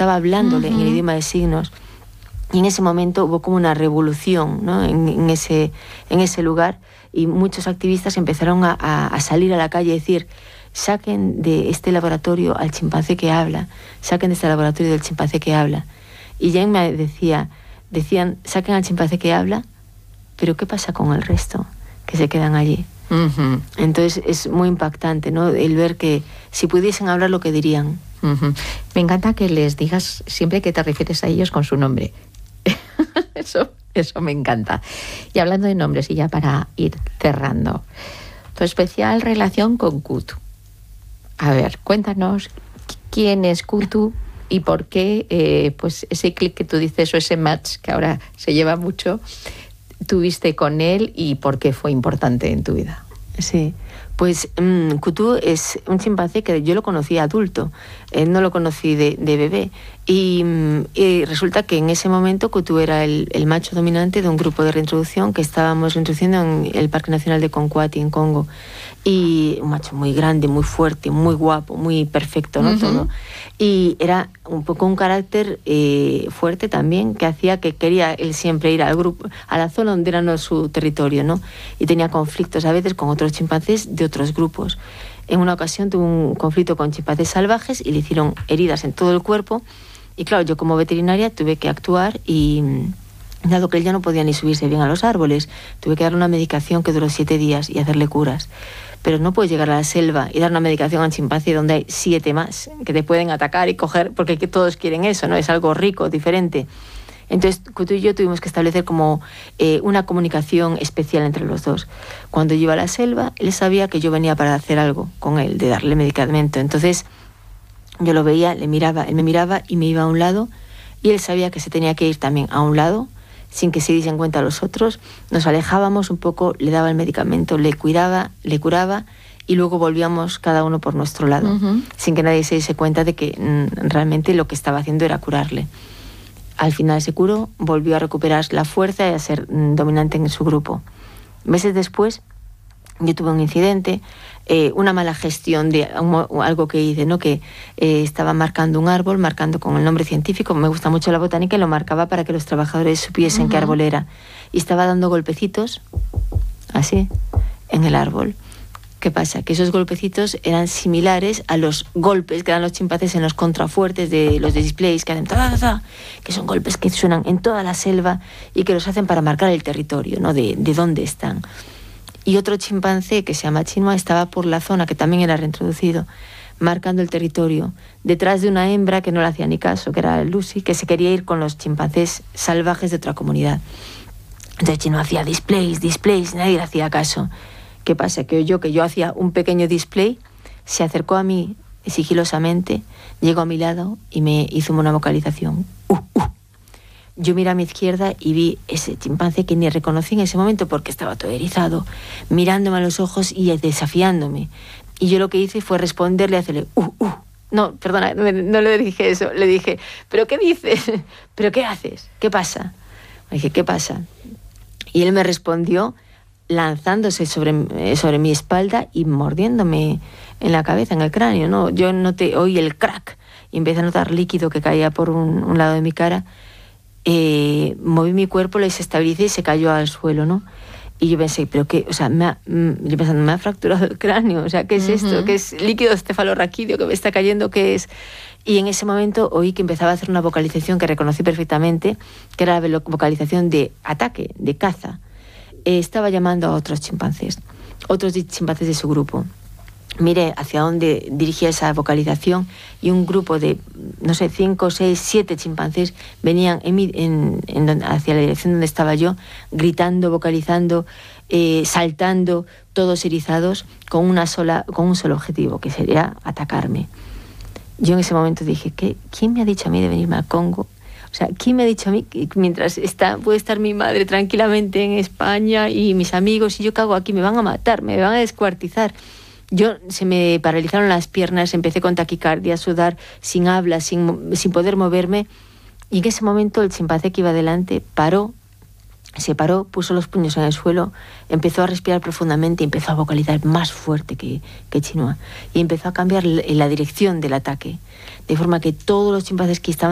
estaba hablándole en el idioma de signos. Y en ese momento hubo como una revolución, ¿no? en ese lugar, y muchos activistas empezaron a salir a la calle y decir: saquen de este laboratorio al chimpancé que habla, saquen de este laboratorio del chimpancé que habla. Y Jane me decían, saquen al chimpancé que habla, pero ¿qué pasa con el resto que se quedan allí? Entonces es muy impactante, ¿no? El ver que si pudiesen hablar, lo que dirían. Me encanta que les digas siempre que te refieres a ellos con su nombre. Eso me encanta. Y hablando de nombres, y ya para ir cerrando, tu especial relación con Kutu. A ver, cuéntanos quién es Kutu y por qué pues ese clic que tú dices, o ese match que ahora se lleva mucho, tuviste con él y por qué fue importante en tu vida. Sí, pues Kutu es un chimpancé que yo lo conocí adulto, no lo conocí de bebé, y resulta que en ese momento Kutu era el macho dominante de un grupo de reintroducción que estábamos reintroduciendo en el Parque Nacional de Konkwati, en Congo, y un macho muy grande, muy fuerte, muy guapo, muy perfecto, ¿no? Todo. Y era un poco un carácter fuerte también, que hacía que quería él siempre ir al grupo, a la zona donde era su territorio, ¿no? Y tenía conflictos a veces con otros chimpancés de otros grupos. En una ocasión tuvo un conflicto con chimpancés salvajes y le hicieron heridas en todo el cuerpo, y claro, yo como veterinaria tuve que actuar, y dado que él ya no podía ni subirse bien a los árboles, tuve que darle una medicación que duró 7 días y hacerle curas. Pero no puedes llegar a la selva y dar una medicación a un chimpancé donde hay 7 más que te pueden atacar y coger, porque todos quieren eso, ¿no? Es algo rico, diferente. Entonces, Kutu y yo tuvimos que establecer como una comunicación especial entre los dos. Cuando yo iba a la selva, él sabía que yo venía para hacer algo con él, de darle medicamento. Entonces, yo lo veía, le miraba, él me miraba y me iba a un lado, y él sabía que se tenía que ir también a un lado, sin que se diesen cuenta los otros. Nos alejábamos un poco, le daba el medicamento, le cuidaba, le curaba, y luego volvíamos cada uno por nuestro lado, sin que nadie se diese cuenta de que realmente lo que estaba haciendo era curarle. Al final se curó, volvió a recuperar la fuerza y a ser dominante en su grupo. Meses después, yo tuve un incidente, una mala gestión de algo que hice, ¿no? Que estaba marcando un árbol, marcando con el nombre científico. Me gusta mucho la botánica y lo marcaba para que los trabajadores supiesen qué árbol era. Y estaba dando golpecitos, así, en el árbol. ¿Qué pasa? Que esos golpecitos eran similares a los golpes que dan los chimpancés en los contrafuertes de los displays, que hacen que son golpes que suenan en toda la selva y que los hacen para marcar el territorio, ¿no? De dónde están. Y otro chimpancé que se llama Chinua estaba por la zona, que también era reintroducido, marcando el territorio, detrás de una hembra que no le hacía ni caso, que era Lucy, que se quería ir con los chimpancés salvajes de otra comunidad. Entonces Chinua hacía displays, nadie le hacía caso. ¿Qué pasa? Que yo hacía un pequeño display, se acercó a mí sigilosamente, llegó a mi lado y me hizo una vocalización. Yo miré a mi izquierda y vi ese chimpancé que ni reconocí en ese momento porque estaba todo erizado, mirándome a los ojos y desafiándome. Y yo lo que hice fue responderle, hacerle No, perdona, no le dije eso, le dije, ¿pero qué dices? ¿Pero qué haces? ¿Qué pasa? Le dije, ¿qué pasa? Y él me respondió lanzándose sobre mi espalda y mordiéndome en la cabeza, en el cráneo, ¿no? Yo oí el crack y empecé a notar líquido que caía por un lado de mi cara. Moví mi cuerpo, lo desestabilicé y se cayó al suelo, ¿no? Y yo pensé, ¿pero qué? O sea, yo pensando, me ha fracturado el cráneo, o sea, ¿qué es esto? ¿Qué es líquido cefalorraquídeo que me está cayendo? ¿Qué es? Y en ese momento oí que empezaba a hacer una vocalización que reconocí perfectamente, que era la vocalización de ataque, de caza. Estaba llamando a otros chimpancés de su grupo. Miré hacia dónde dirigía esa vocalización y un grupo de, no sé, 5, 6, 7 chimpancés venían hacia la dirección donde estaba yo, gritando, vocalizando, saltando, todos erizados, con un solo objetivo, que sería atacarme. Yo en ese momento dije, ¿quién me ha dicho a mí de venirme al Congo? O sea, ¿quién me ha dicho a mí que mientras puede estar mi madre tranquilamente en España y mis amigos, y yo cago aquí, me van a matar, me van a descuartizar? Se me paralizaron las piernas, empecé con taquicardia, a sudar, sin habla, sin poder moverme. Y en ese momento el chimpancé que iba delante se paró, puso los puños en el suelo, empezó a respirar profundamente y empezó a vocalizar más fuerte que Chinua. Y empezó a cambiar la dirección del ataque, de forma que todos los chimpancés que estaban